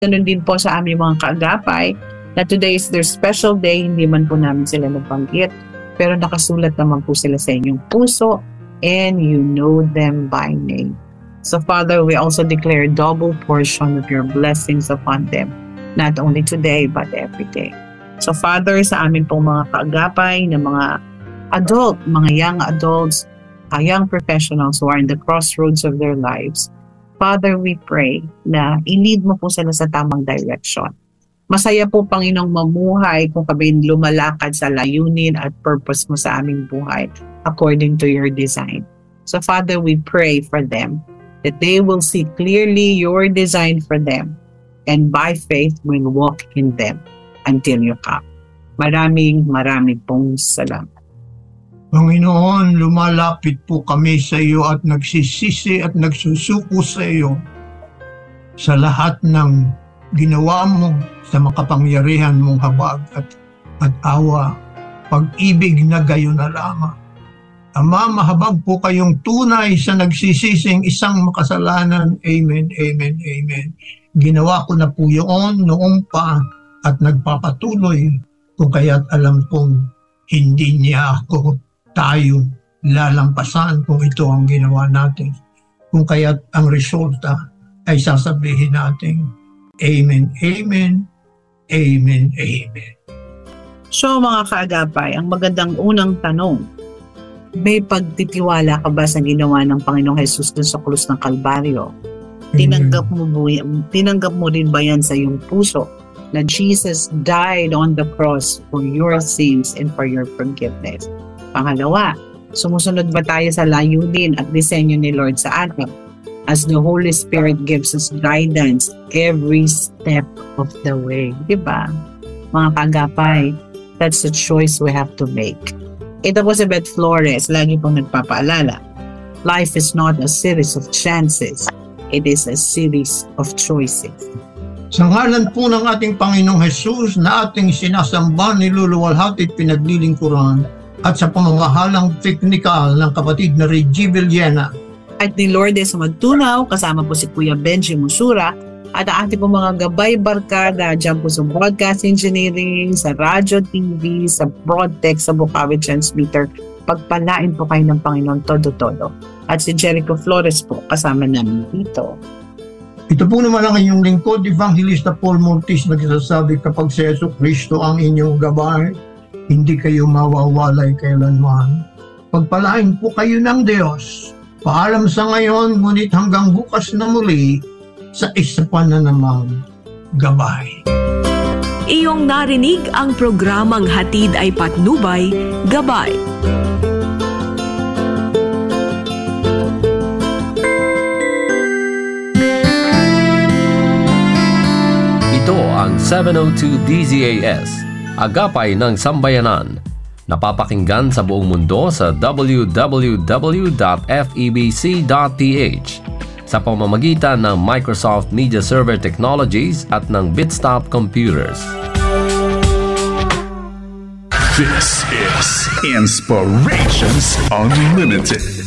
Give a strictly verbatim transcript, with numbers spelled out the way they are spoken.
Ganun din po sa aming mga kaagapay na today is their special day, hindi man po namin sila nabanggit, pero nakasulat naman po sila sa inyong puso and you know them by name. So Father, we also declare double portion of your blessings upon them, not only today but every day. So Father, sa amin pong mga kaagapay na mga adult, mga young adults, uh, young professionals who are in the crossroads of their lives, Father, we pray na i-lead mo po sila sa tamang direction. Masaya po, Panginoong, mamuhay kung kami lumalakad sa layunin at purpose mo sa aming buhay according to your design. So, Father, we pray for them that they will see clearly your design for them and by faith will walk in them until you come. Maraming, maraming pong salamat. Panginoon, lumalapit po kami sa iyo at nagsisisi at nagsusuko sa iyo sa lahat ng ginawa mo sa makapangyarihan mong habag at, at awa, pag-ibig na gayon na lamang. Ama, mahabag po kayong tunay sa nagsisising isang makasalanan. Amen, amen, amen. Ginawa ko na po yun noong pa at nagpapatuloy kung kaya't alam kong hindi niya ako tayo lalampasan kung ito ang ginawa natin. Kung kaya't ang resulta ay sasabihin natin, Amen, Amen, Amen, Amen. So mga kaagapay, ang magandang unang tanong, may pagtitiwala ka ba sa ginawa ng Panginoong Jesus dun sa krus ng Kalbaryo? Tinanggap mo, tinanggap mo rin ba yan sa iyong puso na Jesus died on the cross for your sins and for your forgiveness? Pangalawa, sumusunod ba tayo sa layunin at disenyo ni Lord sa atin as the Holy Spirit gives us guidance every step of the way? Diba? Mga kaagapay, that's the choice we have to make. Ito po si Beth Flores, lagi pong nagpapaalala. Life is not a series of chances. It is a series of choices. Sa ngalan po ng ating Panginoong Jesus na ating sinasamba, niluluwalhati at pinaglilingkuran, at sa pamamahalang teknikal ng kapatid na Reggie Villena at ni Lourdes Magtunaw, kasama po si Kuya Benji Musura at ang ating po mga gabay barkada dyan po sa broadcast engineering, sa radio, T V, sa broadtext, sa Bukawi transmitter. Pagpalain po kayo ng Panginoon todo-todo. At si Jericho Flores po kasama namin dito. Ito po naman ang inyong lingkod, Evangelista Paul Mortis, nagsasabi, kapag si Yesu Kristo ang inyong gabay, hindi kayo mawawalay kailanman. Pagpalain po kayo ng Diyos. Paalam sa ngayon, ngunit hanggang bukas na muli sa isa pa na namang gabay. Iyong narinig ang programang Hatid ay Patnubay, Gabay. Ito ang seven oh two D Z A S, Agapay ng Sambayanan. Napapakinggan sa buong mundo sa w w w dot f e b c dot p h sa pamamagitan ng Microsoft Media Server Technologies at ng Bitstop Computers. This is Inspirations Unlimited.